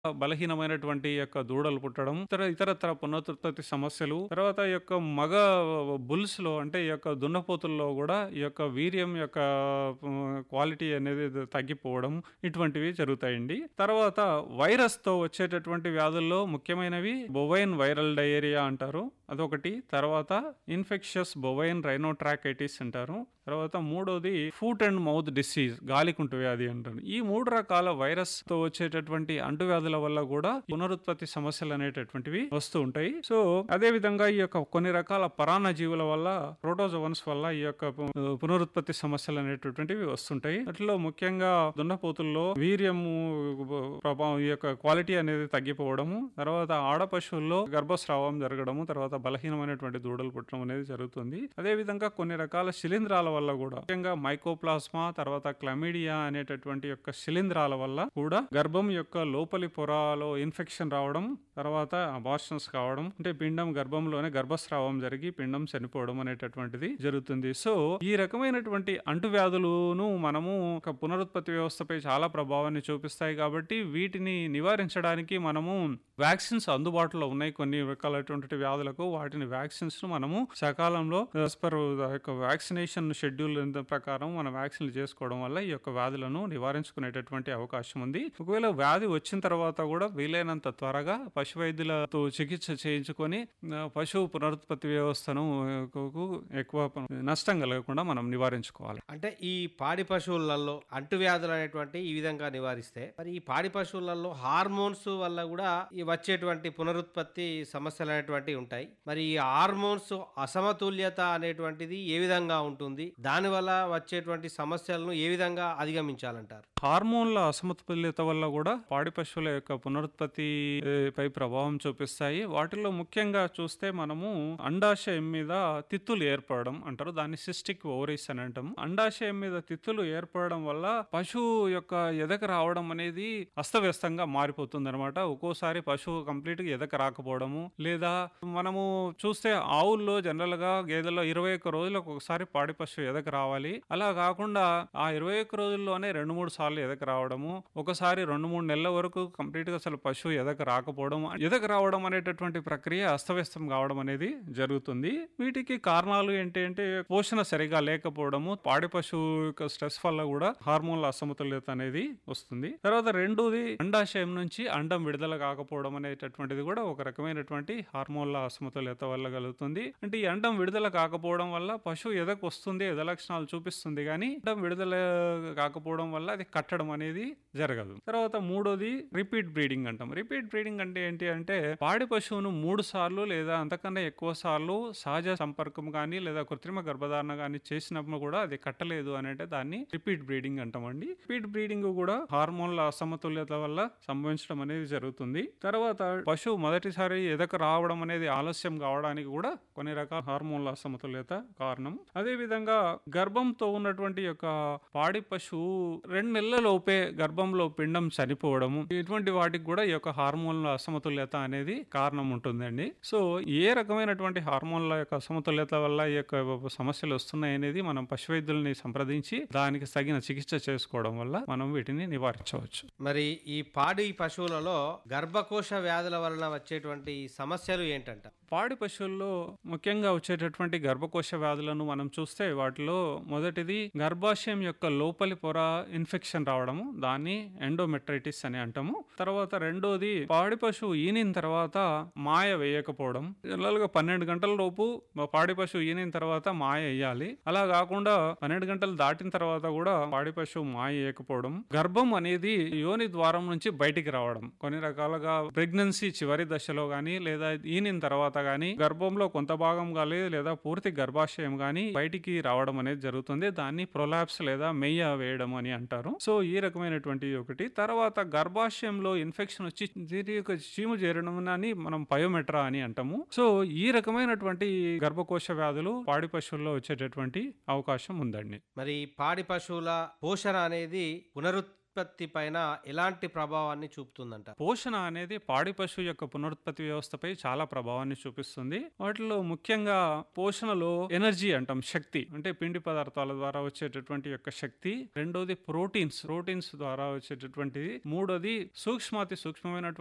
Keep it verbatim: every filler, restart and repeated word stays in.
బలహీనమైనటువంటి యొక్క దూడలు పుట్టడం, ఇతర ఇతరత్ర పునరుత్పత్తి సమస్యలు, తర్వాత ఈ యొక్క మగ బుల్స్ లో అంటే ఈ యొక్క దున్నపోతుల్లో కూడా ఈ యొక్క వీర్యం యొక్క క్వాలిటీ అనేది తగ్గిపోవడం ఇటువంటివి జరుగుతాయండి. తర్వాత వైరస్ తో వచ్చేటటువంటి వ్యాధుల్లో ముఖ్యమైనవి బొవైన్ వైరల్ డయేరియా అంటారు, అదొకటి. తర్వాత ఇన్ఫెక్షస్ బొవైన్ రైనోట్రాకైటిస్ అంటారు. తర్వాత మూడోది ఫుట్ అండ్ మౌత్ డిసీజ్, గాలికుంటు వ్యాధి అంటారు. ఈ మూడు రకాల వైరస్ తో వచ్చేటటువంటి అంటువ్యాధుల వల్ల కూడా పునరుత్పత్తి సమస్యలు అనేటటువంటివి వస్తూ ఉంటాయి. సో అదే విధంగా ఈ యొక్క కొన్ని రకాల పరాన్న జీవుల వల్ల, ప్రోటోజోవన్స్ వల్ల ఈ యొక్క పునరుత్పత్తి సమస్యలు అనేటటువంటివి వస్తుంటాయి. వాటిలో ముఖ్యంగా దున్నపోతుల్లో వీర్యము ప్రభావం, ఈ యొక్క క్వాలిటీ అనేది తగ్గిపోవడము, తర్వాత ఆడ పశువుల్లో గర్భస్రావం జరగడము, తర్వాత బలహీనమైనటువంటి దూడలు పుట్టడం అనేది జరుగుతుంది. అదే విధంగా కొన్ని రకాల శిలీంధ్రాల వల్ల కూడా, ముఖ్యంగా మైకోప్లాస్మా, తర్వాత క్లమిడియా అనేటటువంటి యొక్క శిలీంధ్రాల వల్ల కూడా గర్భం యొక్క లోపలి పొరలో ఇన్ఫెక్షన్ రావడం, తర్వాత అబార్షన్స్ కావడం, అంటే పిండం గర్భంలోనే గర్భస్రావం జరిగి పిండం చనిపోవడం అనేటటువంటిది జరుగుతుంది. సో ఈ రకమైనటువంటి అంటువ్యాధులను మనము ఒక పునరుత్పత్తి వ్యవస్థపై చాలా ప్రభావాన్ని చూపిస్తాయి. కాబట్టి వీటిని నివారించడానికి మనము వ్యాక్సిన్స్ అందుబాటులో ఉన్నాయి. కొన్ని రకాలైనటువంటి వ్యాధులకు వాటిని వ్యాక్సిన్స్ ను మనము సకాలంలో యాజ్ పర్ వ్యాక్సినేషన్ షెడ్యూల్ ప్రకారం మనం వ్యాక్సిన్లు చేసుకోవడం వల్ల ఈ యొక్క వ్యాధులను నివారించుకునేటటువంటి అవకాశం ఉంది. ఒకవేళ వ్యాధి వచ్చిన తర్వాత కూడా వీలైనంత త్వరగా పశు వైద్యులతో చికిత్స చేయించుకొని పశువు పునరుత్పత్తి వ్యవస్థను ఎక్కువ నష్టం కలగకుండా మనం నివారించుకోవాలి. అంటే ఈ పాడి పశువులలో అంటువ్యాధులు అనేటువంటి ఈ విధంగా నివారిస్తే, మరి ఈ పాడి పశువులలో హార్మోన్స్ వల్ల కూడా ఈ వచ్చేటువంటి పునరుత్పత్తి సమస్యలు అనేటువంటివి ఉంటాయి. మరి ఈ హార్మోన్స్ అసమతుల్యత అనేటువంటిది ఏ విధంగా ఉంటుంది, దానివల్ల వచ్చేటువంటి సమస్యలను ఏ విధంగా అధిగమించాలంటారు? హార్మోన్ల అసమతుల్యత వల్ల కూడా పాడి పశువుల యొక్క పునరుత్పత్తి పై ప్రభావం చూపిస్తాయి. వాటిలో ముఖ్యంగా చూస్తే మనము అండాశయం మీద తిత్తులు ఏర్పడడం అంటారు, దాన్ని సిస్టిక్ ఓవరీస్ అని అంటాం. అండాశయం మీద తిత్తులు ఏర్పడడం వల్ల పశువు యొక్క ఎదక రావడం అనేది అస్తవ్యస్తంగా మారిపోతుంది అనమాట. ఒక్కోసారి పశువు కంప్లీట్ గా ఎదక రాకపోవడము, లేదా మనము చూస్తే ఆవుల్లో జనరల్ గా గేదెల్లో ఇరవై ఒక్క రోజులకు ఒకసారి పాడి పశువు ఎదక రావాలి. అలా కాకుండా ఆ ఇరవై ఒక్క రోజుల్లోనే రెండు మూడు సార్లు ఎదక రావడము, ఒకసారి రెండు మూడు నెలల వరకు కంప్లీట్ గా అసలు పశువు ఎదక రాకపోవడం, ఎదక రావడం అనేటటువంటి ప్రక్రియ అస్తవ్యస్తం కావడం అనేది జరుగుతుంది. వీటికి కారణాలు ఏంటి అంటే పోషణ సరిగా లేకపోవడము, పాడి పశువు యొక్క స్ట్రెస్ వల్ల కూడా హార్మోన్ల అసమతుల్యత అనేది వస్తుంది. తర్వాత రెండోది అండాశయం నుంచి అండం విడుదల కాకపోవడం అనేటటువంటిది కూడా ఒక రకమైనటువంటి హార్మోన్ల అసమతుల్యత వల్ల కలుగుతుంది. అంటే ఈ అండం విడుదల కాకపోవడం వల్ల పశువు ఎదకు వస్తుంది, ఎద లక్షణాలు చూపిస్తుంది, కానీ అండం విడుదల కాకపోవడం వల్ల అది కట్టడం అనేది జరగదు. తర్వాత మూడోది రిపీట్ బ్రీడింగ్ అంటాం. రిపీట్ బ్రీడింగ్ అంటే ఏంటి అంటే పాడి పశువును మూడు సార్లు లేదా అంతకన్నా ఎక్కువ సార్లు సహజ సంపర్కం కానీ లేదా కృత్రిమ గర్భధారణ కానీ చేసినప్పుడు కూడా అది కట్టలేదు అని అంటే దాన్ని రిపీట్ బ్రీడింగ్ అంటామండి. రిపీట్ బ్రీడింగ్ కూడా హార్మోన్ల అసమతుల్యత వల్ల సంభవించడం అనేది జరుగుతుంది. తర్వాత పశువు మొదటిసారి ఎదక రావడం అనేది ఆలస్యం కావడానికి కూడా కొన్ని రకాల హార్మోన్ల అసమతుల్యత కారణం. అదే విధంగా గర్భంతో ఉన్నటువంటి యొక్క పాడి పశువు రెండు నెలల లోపే గర్భంలో పిండం చనిపోవడము, ఇటువంటి వాటికి కూడా ఈ యొక్క హార్మోన్ల అసమతుల్యత అనేది కారణం ఉంటుందండి. సో ఏ రకమైనటువంటి హార్మోన్ల యొక్క అసమతుల్యత వల్ల ఈ యొక్క సమస్యలు వస్తున్నాయి అనేది మనం పశు వైద్యుల్ని సంప్రదించి దానికి తగిన చికిత్స చేసుకోవడం వల్ల మనం వీటిని నివారించవచ్చు. మరి ఈ పాడి పశువులలో గర్భకోశ వ్యాధుల వలన వచ్చేటువంటి సమస్యలు ఏంటంట? పాడి పశువుల్లో ముఖ్యంగా వచ్చేటటువంటి గర్భకోశ వ్యాధులను మనం చూస్తే వాటిలో మొదటిది గర్భాశయం యొక్క లోపలి పొర ఇన్ఫెక్షన్ రావడము, దాన్ని ఎండోమెట్రైటిస్ అని అంటాము. తర్వాత రెండోది పాడి పశువు ఈనిన తర్వాత మాయ వేయకపోవడం. జనరల్ గా పన్నెండు గంటల లోపు పాడి పశువు ఈనిన తర్వాత మాయ వేయాలి. అలా కాకుండా పన్నెండు గంటలు దాటిన తర్వాత కూడా పాడి పశువు మాయ వేయకపోవడం. గర్భం అనేది యోని ద్వారం నుంచి బయటికి రావడం, కొన్ని రకాలుగా ప్రెగ్నెన్సీ చివరి దశలో గానీ లేదా ఈనిన తర్వాత గానీ గర్భంలో కొంత భాగం గానీ లేదా పూర్తి గర్భాశయం గానీ బయటికి రావడం అనేది జరుగుతుంది. దాన్ని ప్రొలాప్స్ లేదా మెయ్య వేయడం అని అంటారు. సో ఈ రకమైనటువంటి ఒకటి. తర్వాత గర్భాశయంలో ఇన్ఫెక్షన్ వచ్చి చీము చేరడం అని మనం పయోమెట్రా అని అంటాము. సో ఈ రకమైనటువంటి గర్భకోశ వ్యాధులు పాడి పశువుల్లో వచ్చేటటువంటి అవకాశం ఉందండి. మరి పాడి పశువుల పోషణ అనేది పునరుత్ పునరుత్పత్తి పైన ఎలాంటి ప్రభావాన్ని చూపుతుందంట? పోషణ అనేది పాడి పశువు యొక్క పునరుత్పత్తి వ్యవస్థపై చాలా ప్రభావాన్ని చూపిస్తుంది. వాటిలో ముఖ్యంగా పోషణలో ఎనర్జీ అంటాం, శక్తి అంటే పిండి పదార్థాల ద్వారా వచ్చేటటువంటి యొక్క శక్తి. రెండోది ప్రోటీన్స్, ప్రోటీన్స్ ద్వారా వచ్చేటటువంటిది. మూడోది సూక్ష్మాతి సూక్ష్మమైనటువంటి